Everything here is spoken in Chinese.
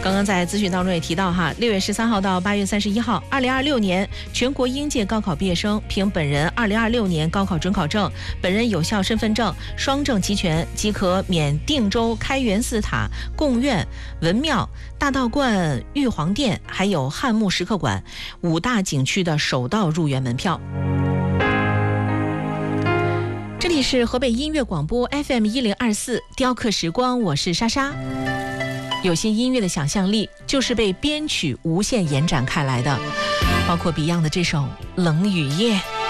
刚刚在资讯当中也提到6月13号到8月31号，2026年全国应届高考毕业生凭本人2026年高考准考证、本人有效身份证双证齐全，即可免定州开元寺塔、贡院、文庙、大道观、玉皇殿还有汉墓石刻馆5大景区的首道入园门票。这里是河北音乐广播 FM1024 雕刻时光，我是莎莎。有些音乐的想象力就是被编曲无限延展开来的，包括 Beyond 的这首《冷雨夜》。